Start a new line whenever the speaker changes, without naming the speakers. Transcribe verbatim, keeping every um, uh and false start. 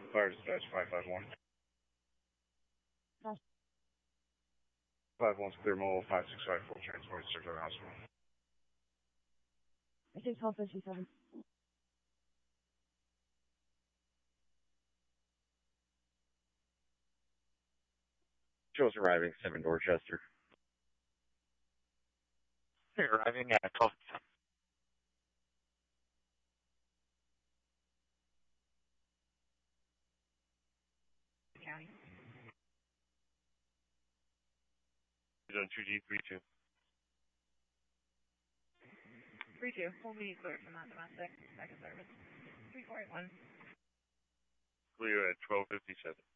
Fire dispatch five five one.
Gosh.
five one's clear mobile, five six five full transport to Circular Hospital.
I say twelve fifty-seven.
Shows arriving seven Dorchester.
They're arriving at twelve fifty-seven.
County.
He's on two G three two.
three two. Full meeting clear from non-domestic. Second service. three four eight one.
Clear at twelve fifty-seven.